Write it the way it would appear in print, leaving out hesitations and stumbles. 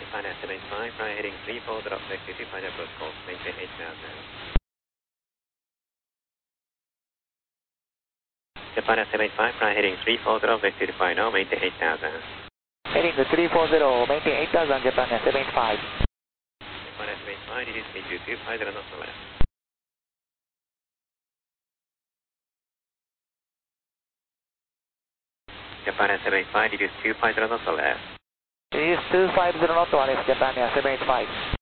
Japan Air 785, fly heading 34, drop back to 25 approach course, maintain 8000. Japan Air 785, fly heading 34, drop back to 25 now, maintain 8000. Heading to 340, maintain 8000, Japan Air 785. Japan Air 785, it is B22, 50 knots left. Japan Air 785, it is 250 knots left. It is 250 knots left, Japan Air 785.